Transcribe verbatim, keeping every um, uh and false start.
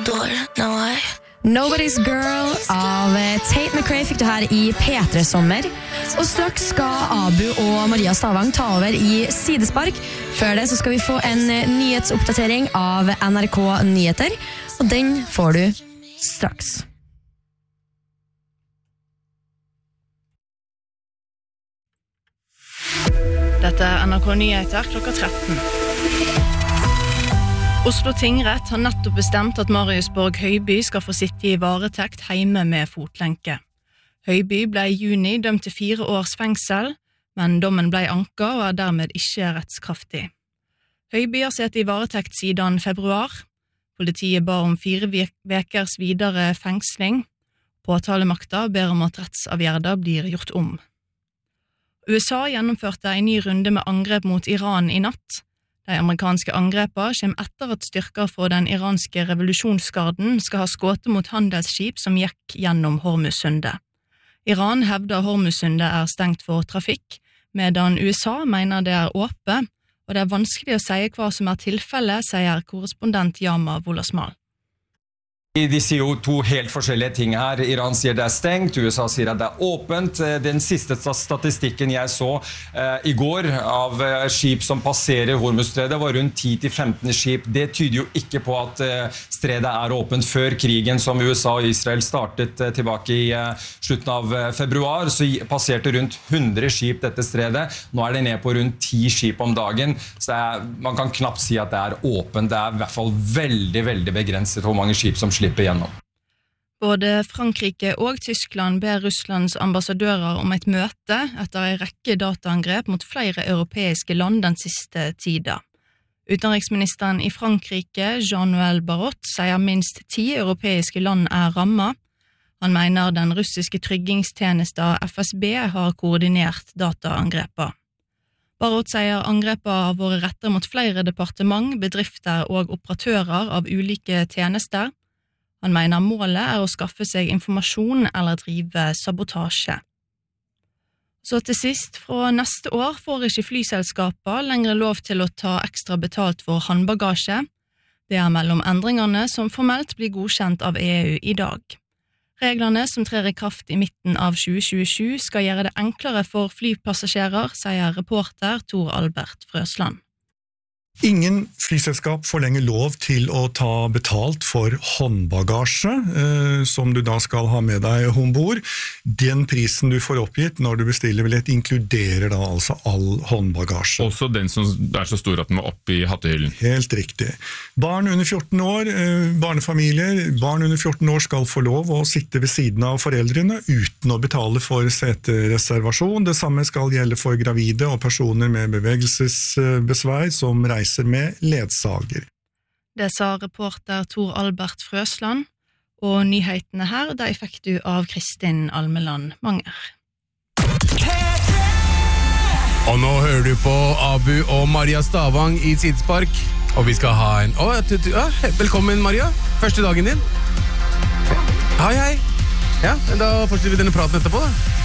Nobody's Girl av Tate McRae fikk du her i P tre Sommer. Og straks skal Abu og Maria Stavang ta over i Sidespark. Før det så skal vi få en nyhetsoppdatering av N R K Nyheter, og den får du straks. Dette er N R K Nyheter klokka tretten. Oslo tingrett har nettopp bestemt at Marius Borg Høiby skal få sitte i varetekt hjemme med fotlenke. Høiby ble i juni dømt til fire års fengsel, men dommen ble anket og er dermed ikke rettskraftig. Høiby har sittet i varetekt siden februar. Politiet ba om fire vekers videre fengsling. Påtalemakta ber om at rettsavgjerder blir gjort om. U S A gjennomførte en ny runde med angrep mot Iran i natt. De amerikanske angrepa kommer etter at styrker fra den iranske revolusjonsgarden skal ha skått mot handelsskip som gikk gjennom Hormuzsundet. Iran hevder Hormuzsundet er stengt for trafikk, medan U S A mener det er åpent, og det er vanskelig å si hva som er tilfellet, sier korrespondent Yama Wolasmal. De sier jo to helt forskjellige ting her. Iran sier det er stengt, U S A sier at det er åpent. Den siste statistikken jeg så eh, i går av eh, skip som passerer Hormuzstredet var rundt ti til femten skip. Det tyder jo ikke på at eh, stredet er åpent. Før krigen som U S A og Israel startet eh, tilbake i eh, slutten av eh, februar, så passerte rundt hundre skip dette stredet. Nå er det ned på rundt ti skip om dagen, så er, man kan knapt si at det er åpent. Det er i hvert fall veldig, veldig begrenset hvor mange skip som slipper igjennom. Både Frankrike og Tyskland ber Russlands ambassadører om et møte etter en rekke dataangrep mot flere europeiske land den siste tida. Utenriksministeren i Frankrike, Jean-Noël Barrot, sier minst ti europeiske land er rammet. Han mener den russiske tryggingstjenesten F S B har koordinert dataangrepet. Barrot sier angrepet har vært rettet mot flere departement, bedrifter og operatører av ulike tjenester. Han mener målet er å skaffe seg informasjon eller drive sabotasje. Så til sist, fra neste år får ikke flyselskaper lenger lov til å ta ekstra betalt for håndbagasje. Det er mellom endringene som formelt blir godkjent av E U i dag. Reglene som trer i kraft i midten av tjue tjuesju skal gjøre det enklere for flypassasjerer, sier reporter Tor Albert Frøsland. Ingen flyselskap får lenger lov til å ta betalt for håndbagasje, eh, som du da skal ha med deg ombord. Den prisen du får oppgitt når du bestiller billett inkluderer da altså all håndbagasje. Også den som er så stor at den må opp i hattehyllen. Helt riktig. Barn under fjorten år, eh, barnefamilier, barn under fjorten år skal få lov å sitte ved siden av foreldrene uten å betale for setereservasjon. Det samme skal gjelde for gravide og personer med bevegelsesbesvær som reiser med ledsager. Det sa reporter Tor Albert Frøsland, og nyhetene her, de fikk du av Kristin Almeland Manger. Og nå hører du på Abu og Maria Stavang i Sidespark, og vi skal ha en... Å, ja, velkommen Maria, første dagen din. Hei, hei. Ja, da fortsetter vi denne praten etterpå da.